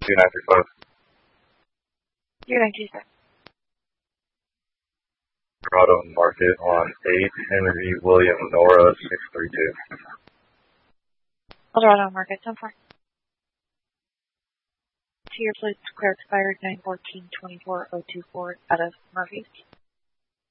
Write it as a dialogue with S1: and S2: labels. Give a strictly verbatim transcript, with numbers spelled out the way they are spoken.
S1: two nine three five.
S2: two nine two six.
S1: Colorado Market on eight, Henry William Nora six three two.
S2: Colorado Market, ten four. To your place, clear expired nine fourteen twenty-four oh two four out of Murphy's.